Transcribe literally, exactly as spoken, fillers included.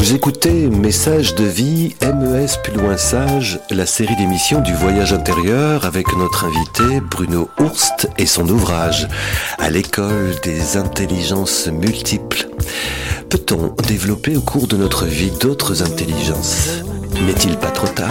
Vous écoutez Message de vie, M E S plus loin sage, la série d'émissions du voyage intérieur avec notre invité Bruno Ourst et son ouvrage À l'école des intelligences multiples. Peut-on développer au cours de notre vie d'autres intelligences ? N'est-il pas trop tard ?